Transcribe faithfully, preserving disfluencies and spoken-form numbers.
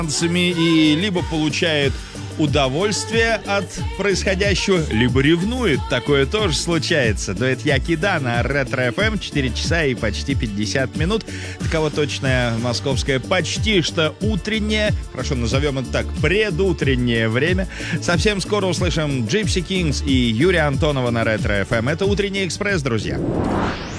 и либо получает удовольствие от происходящего, либо ревнует. Такое тоже случается. Дуэт Якида на Ретро-эф эм, четыре часа и почти пятьдесят минут. Таково точное московское почти что утреннее, хорошо, назовем это так, предутреннее время. Совсем скоро услышим Gypsy Kings и Юрия Антонова на Ретро-эф эм. Это «Утренний экспресс», друзья.